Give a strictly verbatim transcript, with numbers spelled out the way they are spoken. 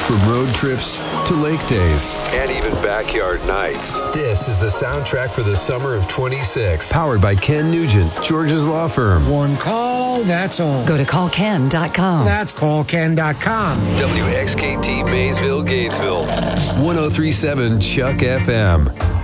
From road trips to lake days and even backyard nights. This is the soundtrack for the summer of twenty-six. Powered by Ken Nugent, George's Law Firm. One call, that's all. Go to call ken dot com. That's call ken dot com. W X K T Maysville, Gainesville. one oh three point seven Chuck F M.